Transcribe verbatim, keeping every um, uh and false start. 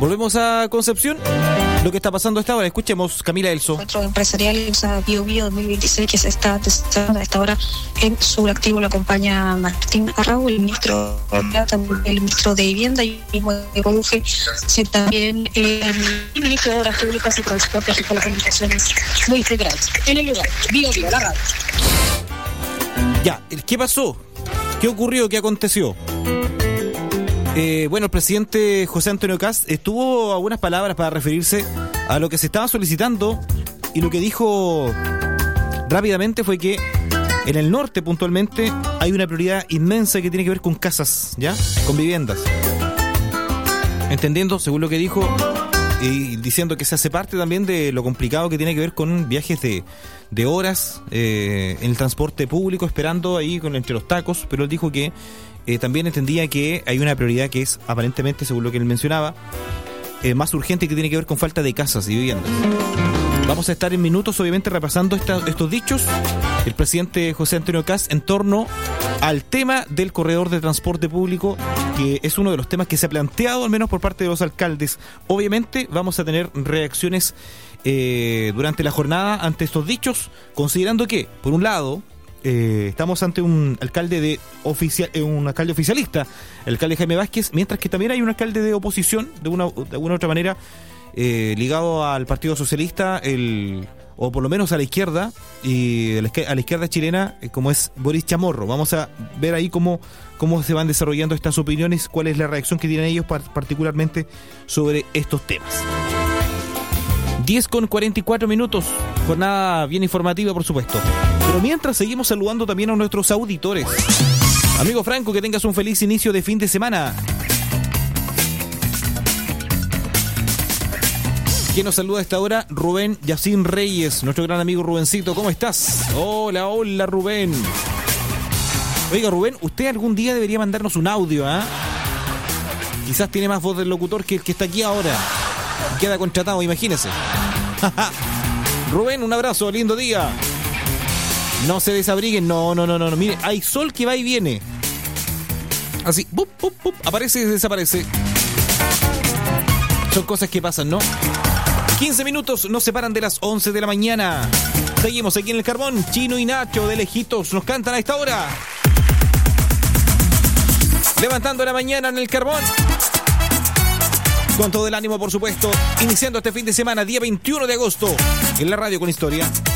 Volvemos a Concepción. Lo que está pasando a esta hora, escuchemos Camila Elso. Encuentro empresarial Bio Bio dos mil veintiséis que se está testando a esta hora en su activo lo acompaña Martín Arrau, el ministro, también el ministro de Vivienda y mismo de Conuje, también el ministro de Obras Públicas y Transportes y Telecomunicaciones, Luis Figueroa. En el lugar, Bio Bio, la radio. Ya, ¿qué pasó? ¿Qué ocurrió? ¿Qué aconteció? Eh, bueno, el presidente José Antonio Kast tuvo algunas palabras para referirse a lo que se estaba solicitando, y lo que dijo rápidamente fue que en el norte puntualmente hay una prioridad inmensa que tiene que ver con casas, ¿ya? Con viviendas. Entendiendo, según lo que dijo, y diciendo que se hace parte también de lo complicado que tiene que ver con viajes de, de horas eh, en el transporte público, esperando ahí con entre los tacos, pero él dijo que Eh, también entendía que hay una prioridad que es aparentemente, según lo que él mencionaba, eh, más urgente, que tiene que ver con falta de casas y viviendas. Vamos a estar en minutos obviamente repasando esta, estos dichos del presidente José Antonio Kast en torno al tema del corredor de transporte público, que es uno de los temas que se ha planteado al menos por parte de los alcaldes. Obviamente vamos a tener reacciones eh, durante la jornada ante estos dichos, considerando que, por un lado, Eh, estamos ante un alcalde de oficial, eh, un alcalde oficialista, el alcalde Jaime Vázquez, mientras que también hay un alcalde de oposición, de una de alguna u otra manera, eh, ligado al Partido Socialista, el o por lo menos a la izquierda, y a la, a la izquierda chilena, eh, como es Boris Chamorro. Vamos a ver ahí cómo, cómo se van desarrollando estas opiniones, cuál es la reacción que tienen ellos particularmente sobre estos temas. diez con cuarenta y cuatro minutos, jornada bien informativa, por supuesto. Pero mientras seguimos saludando también a nuestros auditores. Amigo Franco, que tengas un feliz inicio de fin de semana. ¿Quién nos saluda a esta hora? Rubén Yacín Reyes, nuestro gran amigo Rubencito. ¿Cómo estás? Hola, hola Rubén. Oiga Rubén, usted algún día debería mandarnos un audio, ¿ah? ¿eh? Quizás tiene más voz del locutor que el que está aquí ahora. Queda contratado, imagínese. Rubén, un abrazo, lindo día. No se desabriguen, no, no, no, no, no. Mire, hay sol que va y viene. Así, bup, bup, bup, aparece y desaparece. Son cosas que pasan, ¿no? quince minutos nos separan de las once de la mañana. Seguimos aquí en el Carbón. Chino y Nacho de lejitos nos cantan a esta hora. Levantando la mañana en el Carbón. Con todo el ánimo, por supuesto, iniciando este fin de semana, día veintiuno de agosto, en la radio con historia.